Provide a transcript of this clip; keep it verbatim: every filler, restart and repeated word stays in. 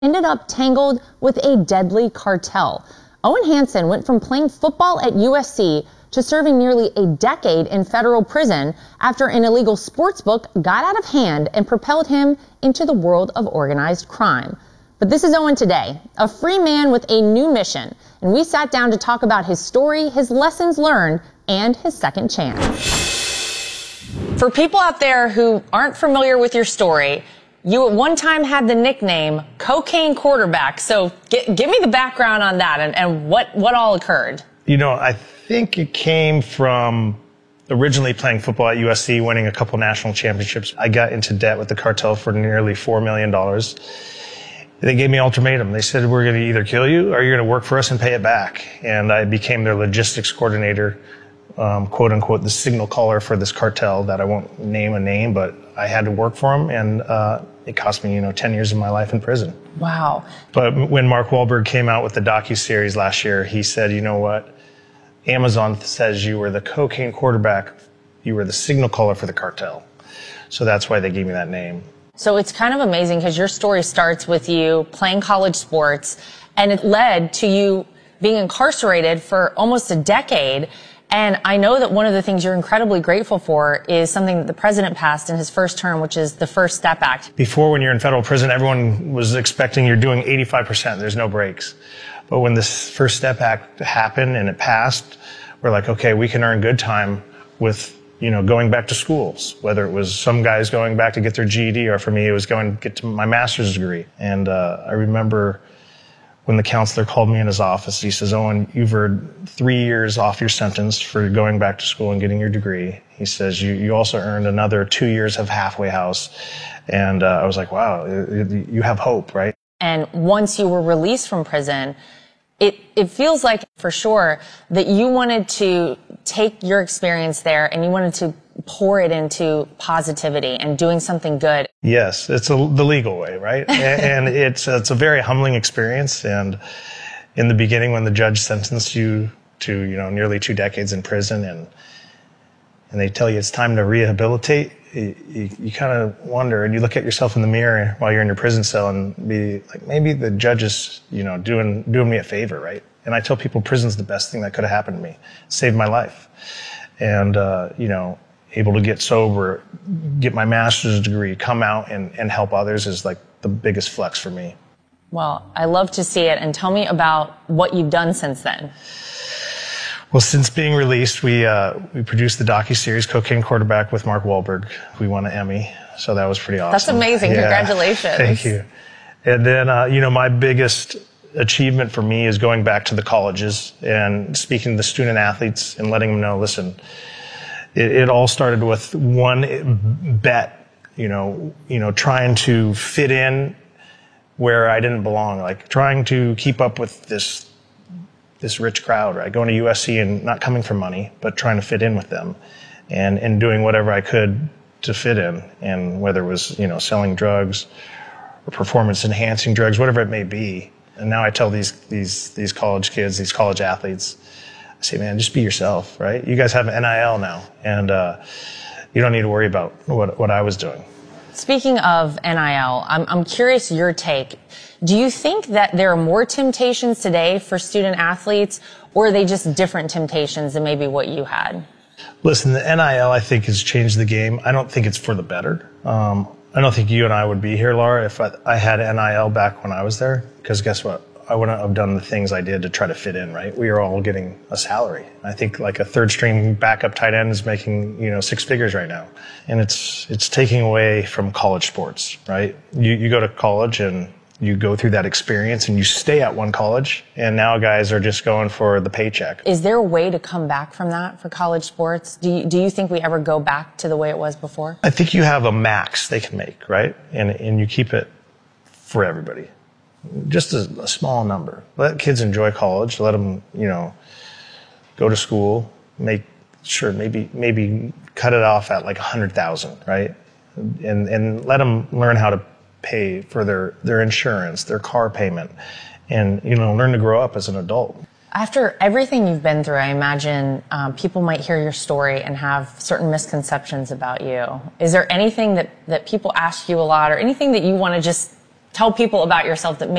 ended up tangled with a deadly cartel. Owen Hansen went from playing football at U S C to serving nearly a decade in federal prison after an illegal sports book got out of hand and propelled him into the world of organized crime. But this is Owen today, a free man with a new mission, and we sat down to talk about his story, his lessons learned, and his second chance. For people out there who aren't familiar with your story, you at one time had the nickname Cocaine Quarterback. So g- give me the background on that and, and what, what all occurred. You know, I think it came from originally playing football at U S C, winning a couple national championships. I got into debt with the cartel for nearly four million dollars. They gave me an ultimatum. They said, we're going to either kill you or you're going to work for us and pay it back. And I became their logistics coordinator, um, quote unquote, the signal caller for this cartel that I won't name a name, but I had to work for them. And uh, it cost me, you know, ten years of my life in prison. Wow. But when Mark Wahlberg came out with the docuseries last year, he said, you know what? Amazon says you were the cocaine quarterback. You were the signal caller for the cartel. So that's why they gave me that name. So it's kind of amazing because your story starts with you playing college sports, and it led to you being incarcerated for almost a decade. And I know that one of the things you're incredibly grateful for is something that the president passed in his first term, which is the First Step Act. Before, when you're in federal prison, everyone was expecting you're doing eighty-five percent. There's no breaks. But when this First Step Act happened and it passed, we're like, okay, we can earn good time with, you know, going back to schools, whether it was some guys going back to get their G E D, or for me, it was going to get to my master's degree. And uh, I remember when the counselor called me in his office, he says, Owen, you've earned three years off your sentence for going back to school and getting your degree. He says, you, you also earned another two years of halfway house. And uh, I was like, wow, you have hope, right? And once you were released from prison, It, it feels like, for sure, that you wanted to take your experience there and you wanted to pour it into positivity and doing something good. Yes, it's a, the legal way, right? and and it's, it's a very humbling experience. And in the beginning, when the judge sentenced you to, you know, nearly two decades in prison, and and they tell you it's time to rehabilitate, you, you, you kind of wonder, and you look at yourself in the mirror while you're in your prison cell and be like, maybe the judge is, you know, doing, doing me a favor, right? And I tell people prison's the best thing that could have happened to me. It saved my life. And, uh, you know, able to get sober, get my master's degree, come out and, and help others is like the biggest flex for me. Well, I love to see it. And tell me about what you've done since then. Well, since being released, we uh, we produced the docuseries Cocaine Quarterback with Mark Wahlberg. We won an Emmy, so that was pretty awesome. That's amazing. Yeah. Congratulations. Thank you. And then, uh, you know, my biggest achievement for me is going back to the colleges and speaking to the student athletes and letting them know, listen, it, it all started with one bet, you know, you know, trying to fit in where I didn't belong, like trying to keep up with this this rich crowd, right? Going to U S C and not coming for money, but trying to fit in with them and, and doing whatever I could to fit in. And whether it was, you know, selling drugs or performance enhancing drugs, whatever it may be. And now I tell these, these, these college kids, these college athletes, I say, man, just be yourself, right? You guys have an N I L now, and uh, you don't need to worry about what, what I was doing. Speaking of N I L, I'm, I'm curious your take. Do you think that there are more temptations today for student athletes, or are they just different temptations than maybe what you had? Listen, the N I L, I think, has changed the game. I don't think it's for the better. Um, I don't think you and I would be here, Laura, if I, I had N I L back when I was there. Because guess what? I wouldn't have done the things I did to try to fit in, right? We were all getting a salary. I think like a third string backup tight end is making, you know, six figures right now. And it's it's taking away from college sports, right? You you go to college and you go through that experience and you stay at one college, and now guys are just going for the paycheck. Is there a way to come back from that for college sports? Do you, do you think we ever go back to the way it was before? I think you have a max they can make, right? And and you keep it for everybody. Just a, a small number. Let kids enjoy college. Let them, you know, go to school. Make sure maybe maybe cut it off at like a hundred thousand, right? And and let them learn how to pay for their their insurance, their car payment, and you know, learn to grow up as an adult. After everything you've been through, I imagine um, people might hear your story and have certain misconceptions about you. Is there anything that that people ask you a lot, or anything that you want to just tell people about yourself that